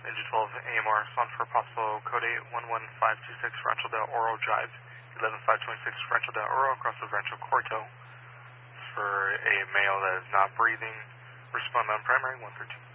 Engine 12 AMR, respond for possible code 811526 Rancho del Oro Drive, 11526 Rancho del Oro, across the Rancho Corto. For a male that is not breathing, respond on primary 113.